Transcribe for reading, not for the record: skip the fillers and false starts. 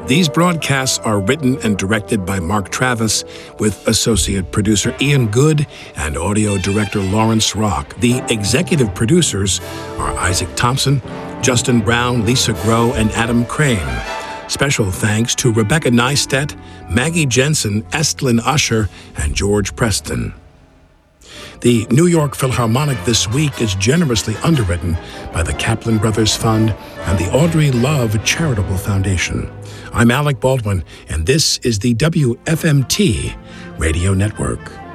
These broadcasts are written and directed by Mark Travis, with associate producer Ian Good and audio director Lawrence Rock. The executive producers are Isaac Thompson, Justin Brown, Lisa Groh, and Adam Crane. Special thanks to Rebecca Neistat, Maggie Jensen, Estlin Usher, and George Preston. The New York Philharmonic This Week is generously underwritten by the Kaplan Brothers Fund and the Audrey Love Charitable Foundation. I'm Alec Baldwin, and this is the WFMT Radio Network.